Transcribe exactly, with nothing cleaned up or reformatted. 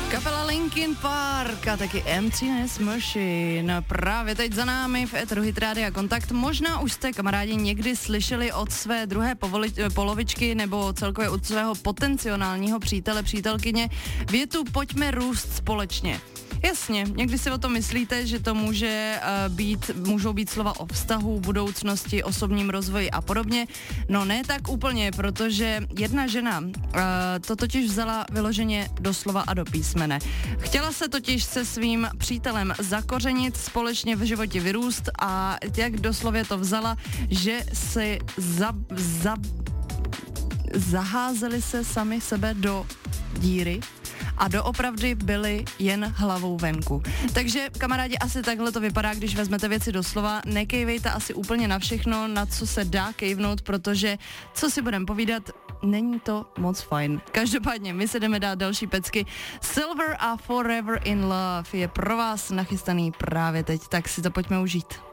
Kapela Linkin Park a taky Emptiness Machine. Právě teď za námi v éteru Hit Rádia Kontakt. Možná už jste, kamarádi, někdy slyšeli od své druhé povoli- polovičky nebo celkově od svého potenciálního přítele, přítelkyně větu pojďme růst společně. Jasně, někdy si o tom myslíte, že to může uh, být, můžou být slova o vztahu, budoucnosti, osobním rozvoji a podobně. No ne tak úplně, protože jedna žena uh, to totiž vzala vyloženě doslova a do písmene. Chtěla se totiž se svým přítelem zakořenit, společně v životě vyrůst a jak doslově to vzala, že si za, za, zaházeli se sami sebe do díry a doopravdy byli jen hlavou venku. Takže, kamarádi, asi takhle to vypadá, když vezmete věci doslova. Nekejvejte asi úplně na všechno, na co se dá kejvnout, protože, co si budeme povídat, není to moc fajn. Každopádně, my se jdeme dát další pecky. Silver a Forever in Love je pro vás nachystaný právě teď, tak si to pojďme užít.